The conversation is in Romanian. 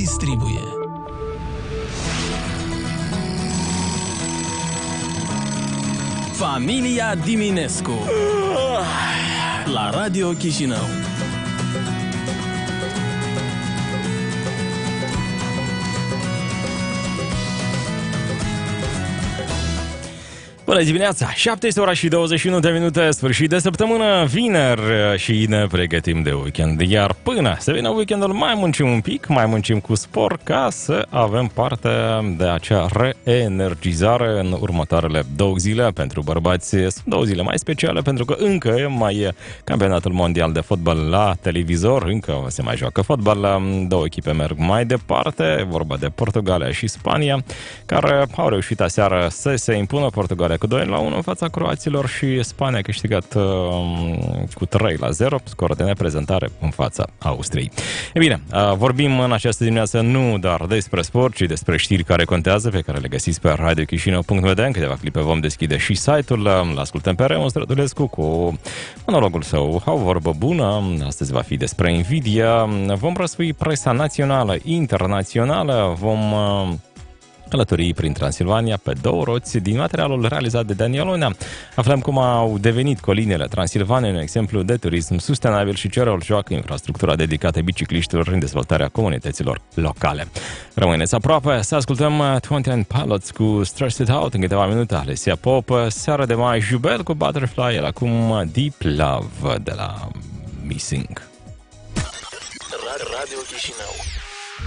distribuie. Familia Diminescu la Radio Chișinău. Bună dimineața! 7 este ora și 21 de minute, sfârșit de săptămână, vineri, și ne pregătim de weekend. Iar până să vină weekendul mai muncim un pic, mai muncim cu spor ca să avem parte de acea reenergizare în următoarele 2 zile. Pentru bărbați sunt 2 zile mai speciale pentru că încă mai e campionatul mondial de fotbal la televizor, încă se mai joacă fotbal, 2 echipe merg mai departe, vorba de Portugalia și Spania, care au reușit aseară să se impună. Portugalia cu 2-1 în fața croaților și Spania a câștigat cu 3-0, scor de neprezentare în fața Austriei. E bine, vorbim în această dimineață nu doar despre sport, ci despre știri care contează, pe care le găsiți pe radiochișinău.ro. În câteva clipe vom deschide și site-ul, îl ascultăm pe Raymond Strădulescu cu monologul său O vorbă bună. Astăzi va fi despre Nvidia, vom răsfoi presa națională, internațională, vom călătorii prin Transilvania pe 2 roți din materialul realizat de Daniel Onea. Aflăm cum au devenit colinele Transilvaniei un exemplu de turism sustenabil și ce rol joacă infrastructura dedicată bicicliștilor în dezvoltarea comunităților locale. Rămâneți aproape să ascultăm 21 Pilots cu Stress It Out în câteva minute. Alessia Pop, seara de mai Jubel cu Butterfly, el acum Deep Love de la Missing. Radio Chișinău.